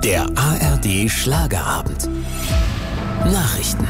Der ARD Schlagerabend. Nachrichten.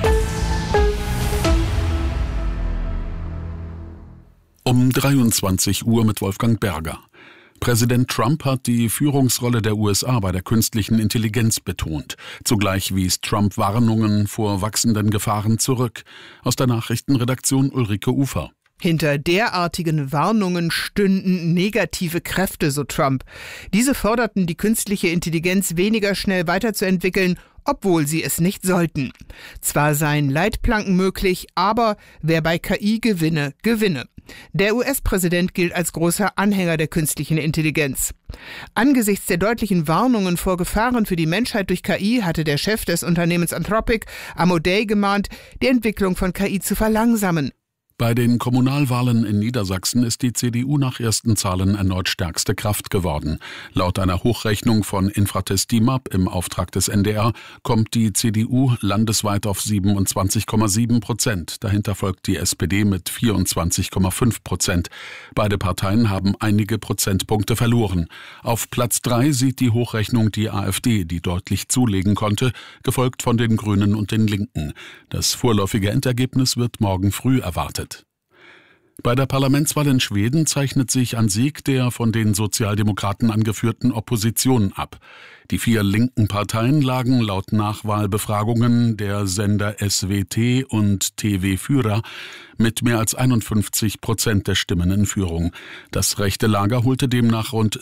Um 23 Uhr mit Wolfgang Berger. Präsident Trump hat die Führungsrolle der USA bei der künstlichen Intelligenz betont. Zugleich wies Trump Warnungen vor wachsenden Gefahren zurück. Aus der Nachrichtenredaktion Ulrike Ufer. Hinter derartigen Warnungen stünden negative Kräfte, so Trump. Diese forderten, die künstliche Intelligenz weniger schnell weiterzuentwickeln, obwohl sie es nicht sollten. Zwar seien Leitplanken möglich, aber wer bei KI gewinne, gewinne. Der US-Präsident gilt als großer Anhänger der künstlichen Intelligenz. Angesichts der deutlichen Warnungen vor Gefahren für die Menschheit durch KI hatte der Chef des Unternehmens Anthropic, Amodei, gemahnt, die Entwicklung von KI zu verlangsamen. Bei den Kommunalwahlen in Niedersachsen ist die CDU nach ersten Zahlen erneut stärkste Kraft geworden. Laut einer Hochrechnung von Infratest DIMAP im Auftrag des NDR kommt die CDU landesweit auf 27,7%. Dahinter folgt die SPD mit 24,5%. Beide Parteien haben einige Prozentpunkte verloren. Auf Platz 3 sieht die Hochrechnung die AfD, die deutlich zulegen konnte, gefolgt von den Grünen und den Linken. Das vorläufige Endergebnis wird morgen früh erwartet. Bei der Parlamentswahl in Schweden zeichnet sich ein Sieg der von den Sozialdemokraten angeführten Opposition ab. Die 4 linken Parteien lagen laut Nachwahlbefragungen der Sender SWT und TV Fyra mit mehr als 51% der Stimmen in Führung. Das rechte Lager holte demnach rund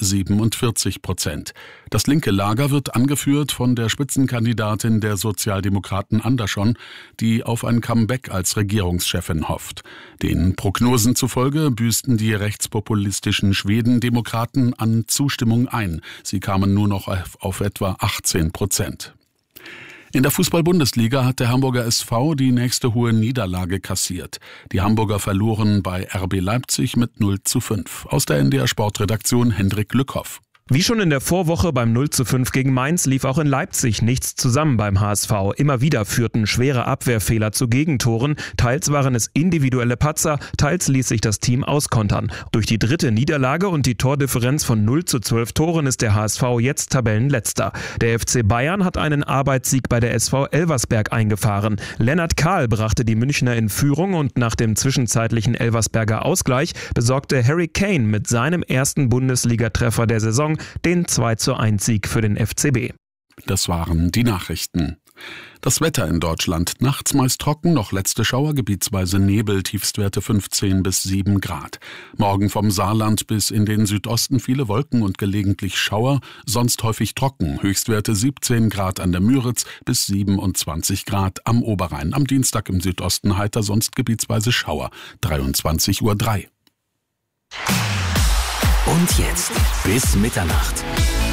47%. Das linke Lager wird angeführt von der Spitzenkandidatin der Sozialdemokraten Andersson, die auf ein Comeback als Regierungschefin hofft. Den Prognosen zufolge büßten die rechtspopulistischen Schwedendemokraten an Zustimmung ein. Sie kamen nur noch auf etwa 18%. In der Fußball-Bundesliga hat der Hamburger SV die nächste hohe Niederlage kassiert. Die Hamburger verloren bei RB Leipzig mit 0:5. Aus der NDR Sportredaktion Hendrik Lückhoff. Wie schon in der Vorwoche beim 0:5 gegen Mainz lief auch in Leipzig nichts zusammen beim HSV. Immer wieder führten schwere Abwehrfehler zu Gegentoren. Teils waren es individuelle Patzer, teils ließ sich das Team auskontern. Durch die dritte Niederlage und die Tordifferenz von 0:12 Toren ist der HSV jetzt Tabellenletzter. Der FC Bayern hat einen Arbeitssieg bei der SV Elversberg eingefahren. Lennart Kahl brachte die Münchner in Führung und nach dem zwischenzeitlichen Elversberger Ausgleich besorgte Harry Kane mit seinem ersten Bundesligatreffer der Saison den 2:1-Sieg für den FCB. Das waren die Nachrichten. Das Wetter in Deutschland. Nachts meist trocken, noch letzte Schauer, gebietsweise Nebel, Tiefstwerte 15 bis 7 Grad. Morgen vom Saarland bis in den Südosten viele Wolken und gelegentlich Schauer, sonst häufig trocken. Höchstwerte 17 Grad an der Müritz bis 27 Grad am Oberrhein. Am Dienstag im Südosten heiter, sonst gebietsweise Schauer. 23:03 Uhr. Und jetzt bis Mitternacht.